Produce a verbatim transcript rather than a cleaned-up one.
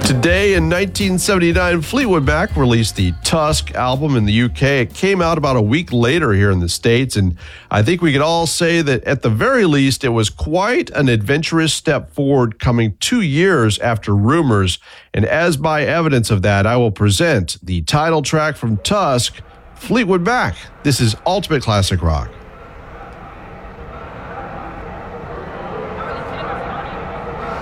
Today in nineteen seventy-nine, Fleetwood Mac released the Tusk album in the U K. It came out about a week later here in the States, and I think we could all say that at the very least, it was quite an adventurous step forward coming two years after Rumors. And as by evidence of that, I will present the title track from Tusk, Fleetwood Mac. This is Ultimate Classic Rock.